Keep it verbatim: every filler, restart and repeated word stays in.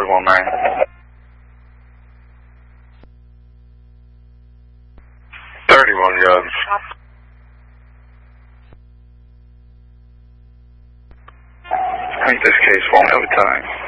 forty-one nine. thirty-one guns. I think this case won't have a time.